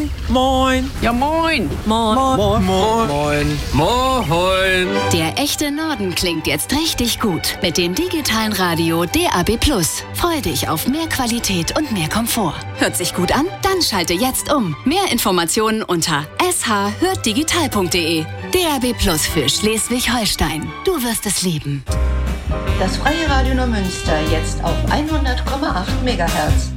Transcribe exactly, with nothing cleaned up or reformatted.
Moin. Moin. Ja, moin. Moin. Moin. Moin. Moin. Moin. Der echte Norden klingt jetzt richtig gut. Mit dem digitalen Radio D A B plus. Freu dich auf mehr Qualität und mehr Komfort. Hört sich gut an? Dann schalte jetzt um. Mehr Informationen unter s h hört digital punkt d e. D A B plus für Schleswig-Holstein. Du wirst es lieben. Das Freie Radio Neumünster jetzt auf hundert Komma acht Megahertz.